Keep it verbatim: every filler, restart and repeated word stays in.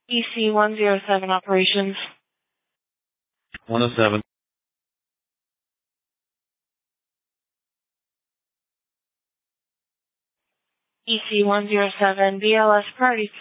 E C one zero seven operations. one oh seven. E C one zero seven, B L S priority